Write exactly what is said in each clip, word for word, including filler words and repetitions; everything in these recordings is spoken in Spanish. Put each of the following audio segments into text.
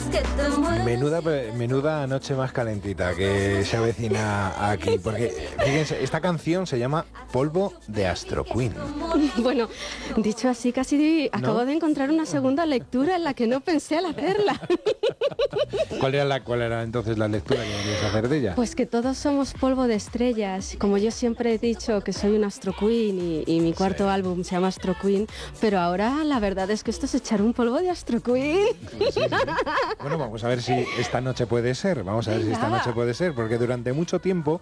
Menuda, menuda noche más calentita que se avecina aquí, porque fíjense, esta canción se llama Polvo de Astro Queen. Bueno, dicho así, casi acabo ¿No? de encontrar una segunda lectura en la que no pensé al hacerla. ¿Cuál era, la, cuál era entonces la lectura que querías hacer de ella? Pues que todos somos polvo de estrellas. Como yo siempre he dicho que soy un Astro Queen y, y mi cuarto sí. álbum se llama Astro Queen, pero ahora la verdad es que esto es echar un polvo de Astro Queen. Sí, sí, sí. Bueno, vamos a ver si esta noche puede ser, vamos a ver si esta noche puede ser, porque durante mucho tiempo,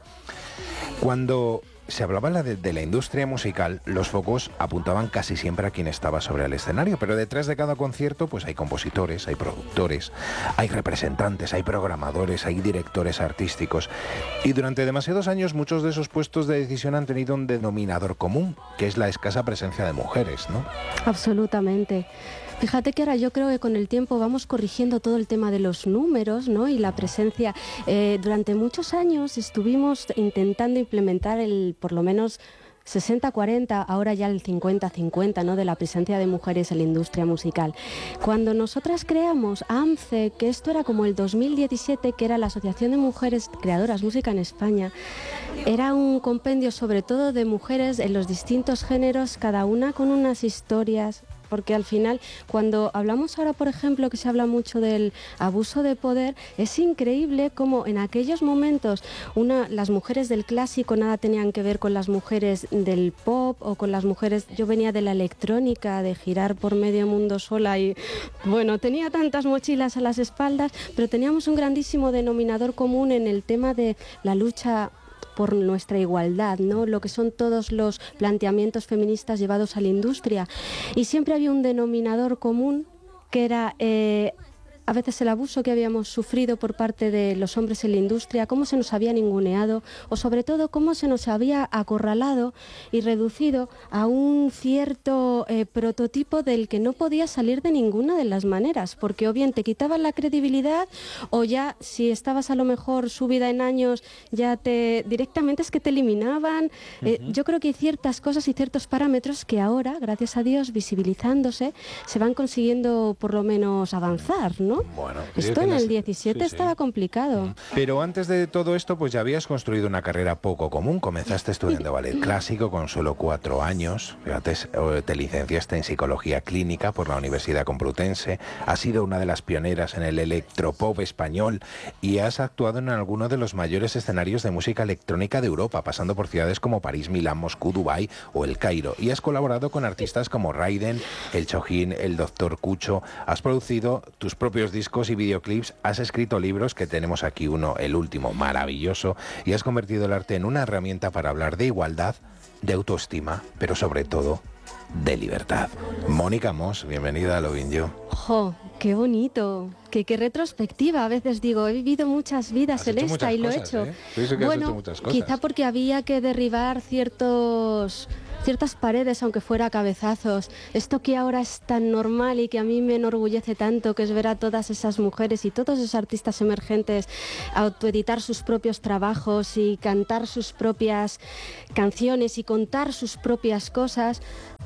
cuando se hablaba de, de la industria musical, los focos apuntaban casi siempre a quien estaba sobre el escenario, pero detrás de cada concierto pues hay compositores, hay productores, hay representantes, hay programadores, hay directores artísticos, y durante demasiados años muchos de esos puestos de decisión han tenido un denominador común, que es la escasa presencia de mujeres, ¿no? Absolutamente. Fíjate que ahora yo creo que con el tiempo vamos corrigiendo todo el tema de los números, ¿no? Y la presencia. Eh, durante muchos años estuvimos intentando implementar el, por lo menos, sesenta cuarenta, ahora ya el cincuenta cincuenta, ¿no? De la presencia de mujeres en la industria musical. Cuando nosotras creamos A M C E, que esto era como el dos mil diecisiete, que era la Asociación de Mujeres Creadoras Música en España, era un compendio sobre todo de mujeres en los distintos géneros, cada una con unas historias. Porque al final, cuando hablamos ahora, por ejemplo, que se habla mucho del abuso de poder, es increíble cómo en aquellos momentos una, las mujeres del clásico nada tenían que ver con las mujeres del pop o con las mujeres... Yo venía de la electrónica, de girar por medio mundo sola y, bueno, tenía tantas mochilas a las espaldas, pero teníamos un grandísimo denominador común en el tema de la lucha por nuestra igualdad, ¿no? Lo que son todos los planteamientos feministas llevados a la industria. Y siempre había un denominador común que era eh, a veces el abuso que habíamos sufrido por parte de los hombres en la industria, cómo se nos había ninguneado o sobre todo cómo se nos había acorralado y reducido a un cierto eh, prototipo del que no podía salir de ninguna de las maneras, porque o bien te quitaban la credibilidad o ya si estabas a lo mejor subida en años ya te directamente es que te eliminaban. Uh-huh. Eh, yo creo que hay ciertas cosas y ciertos parámetros que ahora, gracias a Dios, visibilizándose, se van consiguiendo por lo menos avanzar, ¿no? Bueno, esto en el diecisiete sí, estaba sí. complicado. Pero antes de todo esto, pues ya habías construido una carrera poco común. Comenzaste estudiando ballet clásico con solo cuatro años. Fíjate, te licenciaste en psicología clínica por la Universidad Complutense. Has sido una de las pioneras en el electropop español y has actuado en algunos de los mayores escenarios de música electrónica de Europa, pasando por ciudades como París, Milán, Moscú, Dubái o El Cairo. Y has colaborado con artistas como Raiden, El Chojín, el Doctor Cucho. Has producido tus propios discos y videoclips, has escrito libros, que tenemos aquí uno, el último, maravilloso, y has convertido el arte en una herramienta para hablar de igualdad, de autoestima, pero sobre todo de libertad. Mónica Mos, bienvenida a Lovin' You. ¡Jo! ¡Qué bonito! ¡Qué, qué retrospectiva! A veces digo, he vivido muchas vidas en esta y lo he hecho. ¿Eh? Que bueno, has hecho muchas cosas. Quizá porque había que derribar ciertos... ciertas paredes, aunque fuera a cabezazos. Esto que ahora es tan normal y que a mí me enorgullece tanto, que es ver a todas esas mujeres y todos esos artistas emergentes autoeditar sus propios trabajos y cantar sus propias canciones y contar sus propias cosas.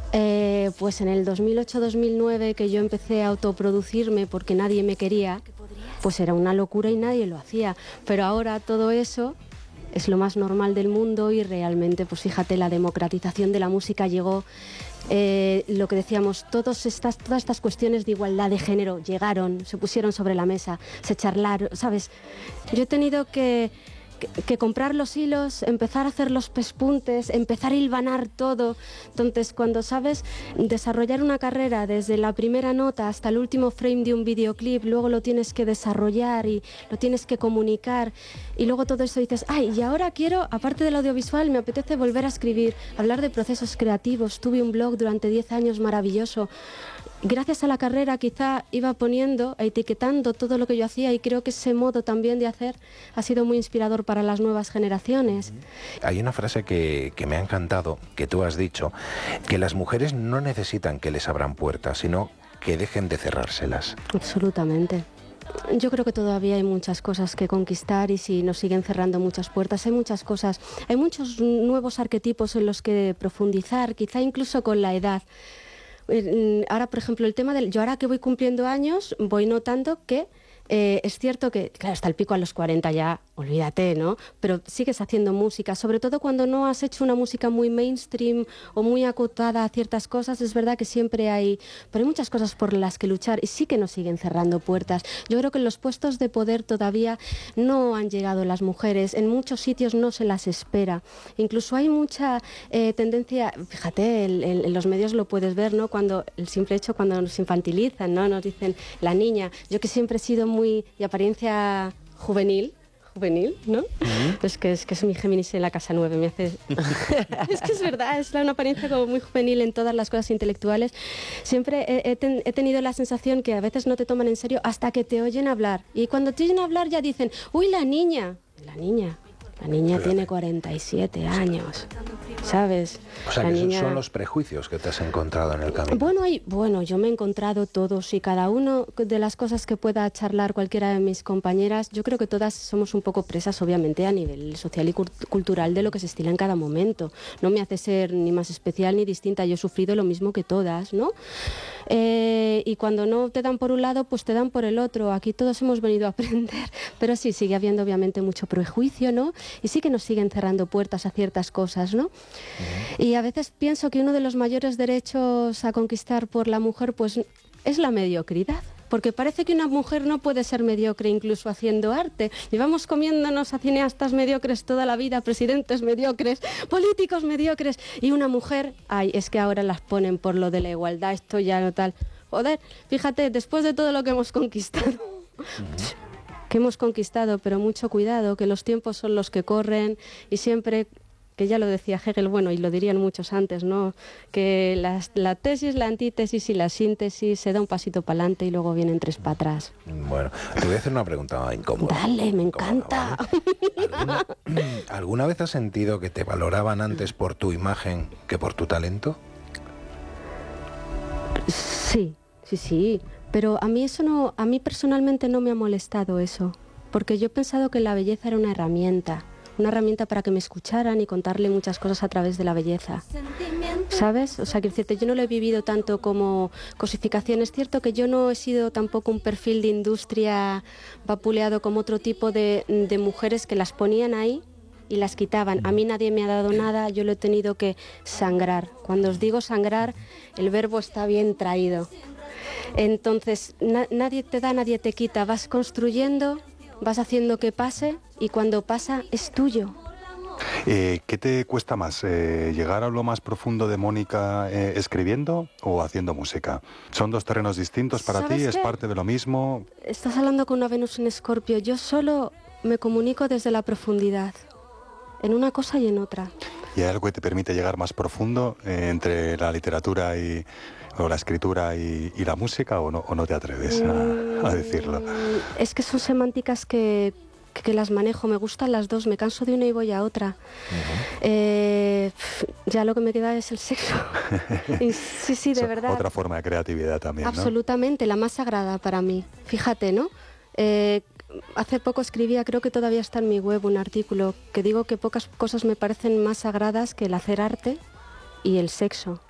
Eh, pues en el dos mil ocho dos mil nueve, que yo empecé a autoproducirme porque nadie me quería, pues era una locura y nadie lo hacía. Pero ahora todo eso es lo más normal del mundo y realmente, pues fíjate, la democratización de la música llegó, eh, lo que decíamos, todas estas, todas estas cuestiones de igualdad de género llegaron, se pusieron sobre la mesa, se charlaron, ¿sabes? Yo he tenido que... Que, que comprar los hilos, empezar a hacer los pespuntes, empezar a hilvanar todo. Entonces, cuando sabes desarrollar una carrera desde la primera nota hasta el último frame de un videoclip, luego lo tienes que desarrollar y lo tienes que comunicar, y luego todo eso dices, ay, y ahora quiero, aparte del audiovisual, me apetece volver a escribir, hablar de procesos creativos. Tuve un blog durante diez años maravilloso. Gracias a la carrera quizá iba poniendo, etiquetando todo lo que yo hacía, y creo que ese modo también de hacer ha sido muy inspirador para las nuevas generaciones. Hay una frase que, que me ha encantado, que tú has dicho, que las mujeres no necesitan que les abran puertas, sino que dejen de cerrárselas. Absolutamente. Yo creo que todavía hay muchas cosas que conquistar y si nos siguen cerrando muchas puertas, hay muchas cosas, hay muchos nuevos arquetipos en los que profundizar, quizá incluso con la edad. Ahora, por ejemplo, el tema del... Yo ahora que voy cumpliendo años, voy notando que Eh, es cierto que, claro, hasta el pico a los cuarenta ya, olvídate, ¿no? Pero sigues haciendo música, sobre todo cuando no has hecho una música muy mainstream o muy acotada a ciertas cosas, es verdad que siempre hay, pero hay muchas cosas por las que luchar y sí que nos siguen cerrando puertas. Yo creo que en los puestos de poder todavía no han llegado las mujeres, en muchos sitios no se las espera. Incluso hay mucha eh, tendencia, fíjate, el, el, en los medios lo puedes ver, ¿no? Cuando el simple hecho, cuando nos infantilizan, ¿no? Nos dicen la niña. Yo que siempre he sido muy de apariencia juvenil, juvenil, ¿no? Uh-huh. Es que es que es mi Géminis en la casa nueve, me hace... es que es verdad, es una apariencia como muy juvenil en todas las cosas intelectuales. Siempre he, he, ten, he tenido la sensación que a veces no te toman en serio hasta que te oyen hablar. Y cuando te oyen hablar ya dicen, uy, la niña, la niña. La niña Fíjate. tiene cuarenta y siete años, ¿sabes? O sea, la que niña... esos son los prejuicios que te has encontrado en el camino. Bueno, hay, bueno, yo me he encontrado todos y cada uno de las cosas que pueda charlar cualquiera de mis compañeras, yo creo que todas somos un poco presas, obviamente, a nivel social y cultural de lo que se estila en cada momento. No me hace ser ni más especial ni distinta, yo he sufrido lo mismo que todas, ¿no? Eh, y cuando no te dan por un lado, pues te dan por el otro. Aquí todos hemos venido a aprender, pero sí, sigue habiendo obviamente mucho prejuicio, ¿no? Y sí que nos siguen cerrando puertas a ciertas cosas, ¿no? Uh-huh. Y a veces pienso que uno de los mayores derechos a conquistar por la mujer, pues, es la mediocridad. Porque parece que una mujer no puede ser mediocre incluso haciendo arte. Llevamos comiéndonos a cineastas mediocres toda la vida, presidentes mediocres, políticos mediocres. Y una mujer, ay, es que ahora las ponen por lo de la igualdad, esto ya no tal. Joder, fíjate, después de todo lo que hemos conquistado... Uh-huh. que hemos conquistado, pero mucho cuidado, que los tiempos son los que corren y siempre, que ya lo decía Hegel, bueno, y lo dirían muchos antes, ¿no? Que las, la tesis, la antítesis y la síntesis se da un pasito para adelante y luego vienen tres para atrás. Bueno, te voy a hacer una pregunta incómoda. Dale, me encanta. ¿Vale? ¿Alguna, ¿Alguna vez has sentido que te valoraban antes por tu imagen que por tu talento? Sí, sí, sí. Pero a mí eso no, a mí personalmente no me ha molestado eso, porque yo he pensado que la belleza era una herramienta, una herramienta para que me escucharan y contarle muchas cosas a través de la belleza, ¿sabes? O sea, que decirte, yo no lo he vivido tanto como cosificación. Es cierto que yo no he sido tampoco un perfil de industria vapuleado como otro tipo de, de mujeres que las ponían ahí y las quitaban. A mí nadie me ha dado nada, yo lo he tenido que sangrar. Cuando os digo sangrar, el verbo está bien traído. Entonces, na- nadie te da, nadie te quita. Vas construyendo, vas haciendo que pase y cuando pasa es tuyo. Eh, ¿Qué te cuesta más? Eh, ¿Llegar a lo más profundo de Mónica eh, escribiendo o haciendo música? ¿Son dos terrenos distintos para ti? ¿Es parte de lo mismo? Estás hablando con una Venus en Escorpio. Yo solo me comunico desde la profundidad, en una cosa y en otra. ¿Y hay algo que te permite llegar más profundo eh, entre la literatura y... o la escritura y, y la música, o no, o no te atreves a, a decirlo? Es que son semánticas que, que, que las manejo, me gustan las dos, me canso de una y voy a otra. Uh-huh. eh, ya lo que me queda es el sexo. Y sí, sí, de verdad. Otra forma de creatividad también, ¿no? Absolutamente, la más sagrada para mí. Fíjate, ¿no? Eh, hace poco escribía, creo que todavía está en mi web, un artículo que digo que pocas cosas me parecen más sagradas que el hacer arte y el sexo.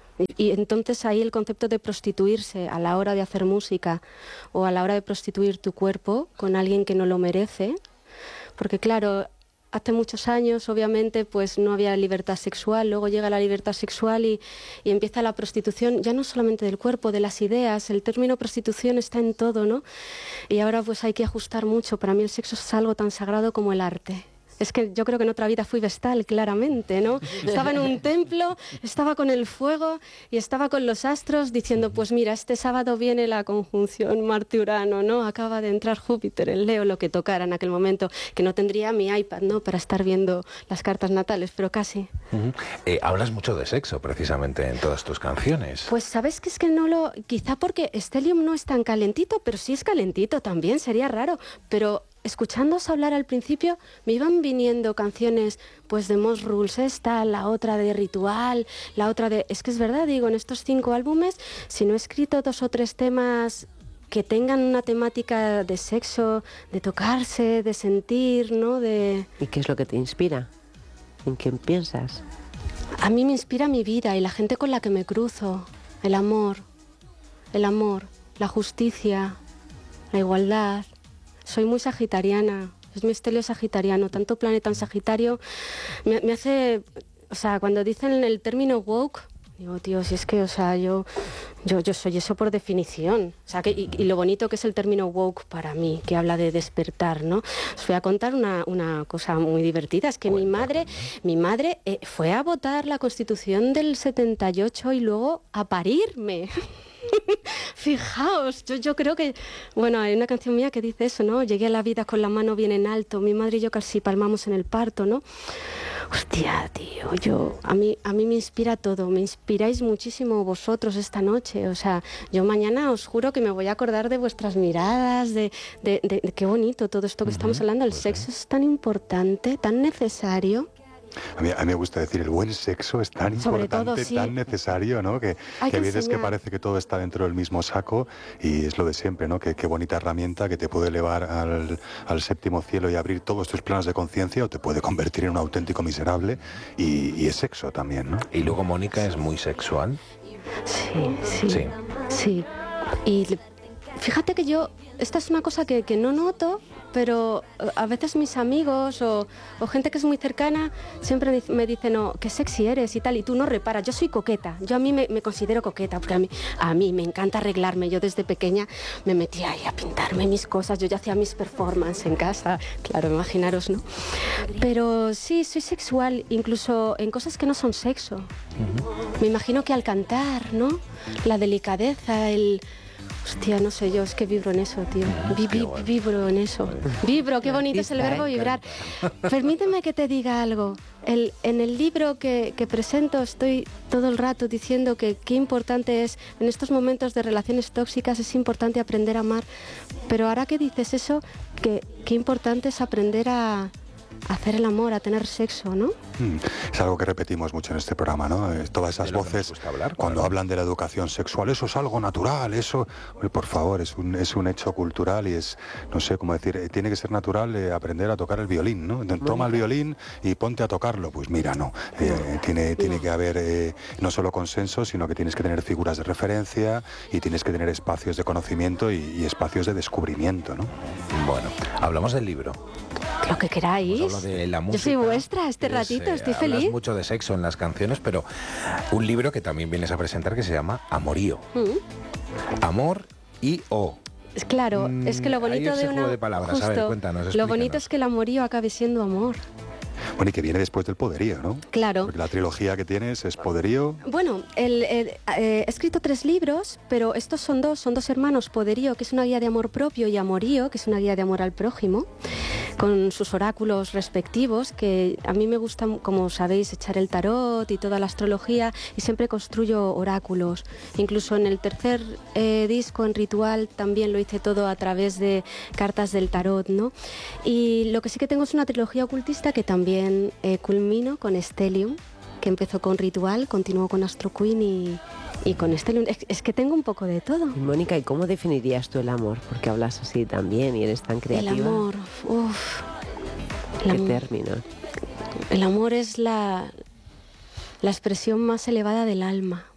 Y entonces ahí el concepto de prostituirse a la hora de hacer música o a la hora de prostituir tu cuerpo con alguien que no lo merece, porque claro, hace muchos años obviamente pues no había libertad sexual, luego llega la libertad sexual y, y empieza la prostitución, ya no solamente del cuerpo, de las ideas. El término prostitución está en todo, ¿no? Y ahora pues hay que ajustar mucho. Para mí el sexo es algo tan sagrado como el arte. Es que yo creo que en otra vida fui vestal, claramente, ¿no? Estaba en un templo, estaba con el fuego y estaba con los astros diciendo, pues mira, este sábado viene la conjunción Marte-Urano, ¿no? Acaba de entrar Júpiter en Leo, lo que tocara en aquel momento, que no tendría mi iPad, ¿no? Para estar viendo las cartas natales, pero casi. Uh-huh. Eh, hablas mucho de sexo, precisamente, en todas tus canciones. Pues sabes que es que no lo... Quizá porque Stellium no es tan calentito, pero sí es calentito también, sería raro, pero... Escuchándoos hablar al principio, me iban viniendo canciones pues de Moss Rules, esta, la otra de Ritual, la otra de... Es que es verdad, digo, en estos cinco álbumes, si no he escrito dos o tres temas que tengan una temática de sexo, de tocarse, de sentir, ¿no? De... ¿Y qué es lo que te inspira? ¿En quién piensas? A mí me inspira mi vida y la gente con la que me cruzo. El amor, el amor, la justicia, la igualdad. soy muy sagitariana. Es mi estelio sagitariano, tanto planeta en Sagitario me, me hace, o sea, cuando dicen el término woke, digo, tío, si es que, o sea, yo, yo, yo soy eso por definición. O sea, que, y, y lo bonito que es el término woke para mí, que habla de despertar, ¿no? Os voy a contar una, una cosa muy divertida. Es que mi madre, mi madre eh, fue a votar la Constitución del setenta y ocho y luego a parirme. Fijaos, yo, yo creo que, bueno, hay una canción mía que dice eso, ¿no? Llegué a la vida con la mano bien en alto, mi madre y yo casi palmamos en el parto, ¿no? Hostia, tío, yo, a mí, a mí me inspira todo, me inspiráis muchísimo vosotros esta noche, o sea, yo mañana os juro que me voy a acordar de vuestras miradas, de, de, de, de qué bonito todo esto que uh-huh. estamos hablando, el sexo es tan importante, tan necesario. A mí, a mí me gusta decir, el buen sexo es tan Sobre importante, todo, sí. tan necesario, ¿no? Que, Hay que a que veces enseñar. que parece que todo está dentro del mismo saco y es lo de siempre, ¿no? Que qué bonita herramienta que te puede elevar al, al séptimo cielo y abrir todos tus planos de conciencia o te puede convertir en un auténtico miserable y, y es sexo también, ¿no? Y luego Mónica es muy sexual. Sí, sí, Sí. sí. Y fíjate que yo, esta es una cosa que, que no noto, pero a veces mis amigos o, o gente que es muy cercana siempre me dicen, no, qué sexy eres y tal, y tú no reparas. Yo soy coqueta, yo a mí me, me considero coqueta, porque a mí, a mí me encanta arreglarme. Yo desde pequeña me metía ahí a pintarme mis cosas, yo ya hacía mis performances en casa, claro, imaginaros, ¿no? Pero sí, soy sexual, incluso en cosas que no son sexo. Uh-huh. Me imagino que al cantar, ¿no? La delicadeza, el... Hostia, no sé yo, es que vibro en eso, tío. Vi, vi, vibro en eso. Vibro, qué bonito es el verbo vibrar. Permíteme que te diga algo. El, en el libro que, que presento estoy todo el rato diciendo que qué importante es, en estos momentos de relaciones tóxicas, es importante aprender a amar. Pero ahora que dices eso, que qué importante es aprender a... hacer el amor, a tener sexo, ¿no? Mm, es algo que repetimos mucho en este programa, ¿no? Eh, todas esas voces hablar, cuando claro. hablan de la educación sexual, eso es algo natural, eso, oye, por favor, es un, es un hecho cultural y es, no sé cómo decir, eh, tiene que ser natural eh, aprender a tocar el violín, ¿no? Toma el violín y ponte a tocarlo, pues mira, no, eh, no tiene, tiene no. que haber eh, no solo consenso, sino que tienes que tener figuras de referencia y tienes que tener espacios de conocimiento y, y espacios de descubrimiento, ¿no? Bueno, hablamos del libro. Lo que queráis. Pues hablo de la música. Yo soy vuestra este ratito, es, eh, estoy feliz. Hablas mucho de sexo en las canciones, pero un libro que también vienes a presentar que se llama Amorío. ¿Mm? Amor y O. Claro, mm, es que lo bonito hay ese de una... juego de palabras, justo, a ver, cuéntanos, explícanos. Lo bonito es que el amorío acabe siendo amor. Bueno, y que viene después del poderío, ¿no? Claro. Porque la trilogía que tienes es poderío. Bueno, el, el, eh, he escrito tres libros, pero estos son dos, son dos hermanos. Poderío, que es una guía de amor propio, y Amorío, que es una guía de amor al prójimo, con sus oráculos respectivos, que a mí me gusta, como sabéis, echar el tarot y toda la astrología, y siempre construyo oráculos. Incluso en el tercer eh, disco, en Ritual, también lo hice todo a través de cartas del tarot, ¿no? Y lo que sí que tengo es una trilogía ocultista que también eh, culmino con Stellium, que empezó con Ritual, continuó con Astro Queen y, y con Stellium. Es, es que tengo un poco de todo. Mónica, ¿y cómo definirías tú el amor? Porque hablas así también y eres tan creativa. El amor, uff. ¿Qué am- término? El amor es la, la expresión más elevada del alma.